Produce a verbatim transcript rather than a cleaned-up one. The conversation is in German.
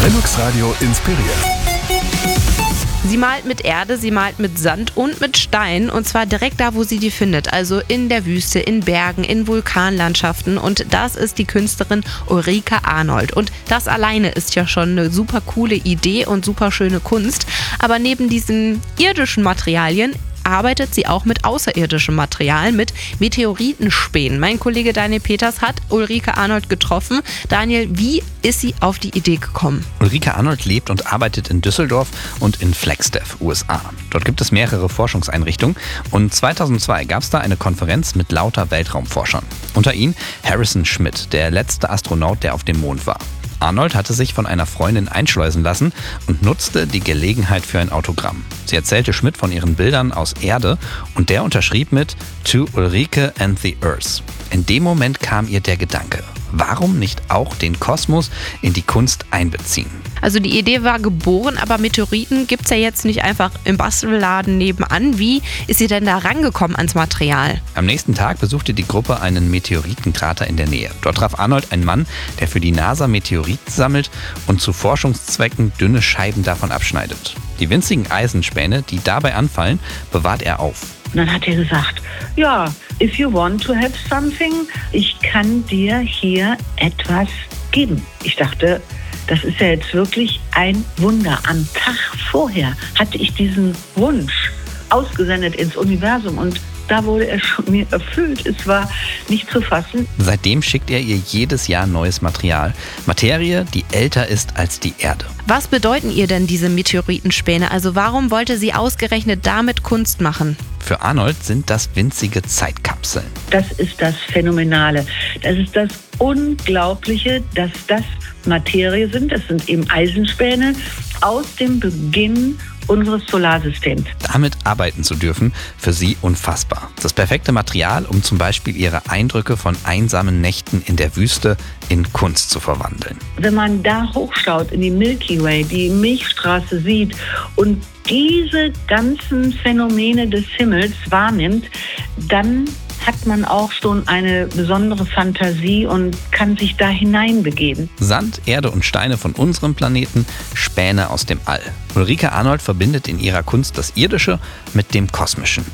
Linux Radio inspiriert. Sie malt mit Erde, sie malt mit Sand und mit Stein, und zwar direkt da, wo sie die findet, also in der Wüste, in Bergen, in Vulkanlandschaften, und das ist die Künstlerin Ulrike Arnold. Und das alleine ist ja schon eine super coole Idee und super schöne Kunst, aber neben diesen irdischen Materialien arbeitet sie auch mit außerirdischem Material, mit Meteoritenspänen. Mein Kollege Daniel Peters hat Ulrike Arnold getroffen. Daniel, wie ist sie auf die Idee gekommen? Ulrike Arnold lebt und arbeitet in Düsseldorf und in Flagstaff, U S A. Dort gibt es mehrere Forschungseinrichtungen und zweitausendzwei gab es da eine Konferenz mit lauter Weltraumforschern. Unter ihnen Harrison Schmitt, der letzte Astronaut, der auf dem Mond war. Arnold hatte sich von einer Freundin einschleusen lassen und nutzte die Gelegenheit für ein Autogramm. Sie erzählte Schmidt von ihren Bildern aus Erde und der unterschrieb mit „To Ulrike and the Earth". In dem Moment kam ihr der Gedanke, warum nicht auch den Kosmos in die Kunst einbeziehen? Also die Idee war geboren, aber Meteoriten gibt es ja jetzt nicht einfach im Bastelladen nebenan. Wie ist sie denn da rangekommen ans Material? Am nächsten Tag besuchte die Gruppe einen Meteoritenkrater in der Nähe. Dort traf Arnold einen Mann, der für die NASA Meteoriten sammelt und zu Forschungszwecken dünne Scheiben davon abschneidet. Die winzigen Eisenspäne, die dabei anfallen, bewahrt er auf. Und dann hat er gesagt, ja, if you want to have something, ich kann dir hier etwas geben. Ich dachte, das ist ja jetzt wirklich ein Wunder. Am Tag vorher hatte ich diesen Wunsch ausgesendet ins Universum und da wurde er schon mir erfüllt. Es war nicht zu fassen. Seitdem schickt er ihr jedes Jahr neues Material. Materie, die älter ist als die Erde. Was bedeuten ihr denn diese Meteoritenspäne? Also warum wollte sie ausgerechnet damit Kunst machen? Für Arnold sind das winzige Zeitkapseln. Das ist das Phänomenale. Das ist das Unglaubliche, dass das Materie sind. Das sind eben Eisenspäne aus dem Beginn unseres Solarsystems. Damit arbeiten zu dürfen, für sie unfassbar. Das perfekte Material, um zum Beispiel ihre Eindrücke von einsamen Nächten in der Wüste in Kunst zu verwandeln. Wenn man da hochschaut in die Milky Way, die Milchstraße sieht und diese ganzen Phänomene des Himmels wahrnimmt, dann hat man auch schon eine besondere Fantasie und kann sich da hineinbegeben. Sand, Erde und Steine von unserem Planeten, Späne aus dem All. Ulrike Arnold verbindet in ihrer Kunst das Irdische mit dem Kosmischen.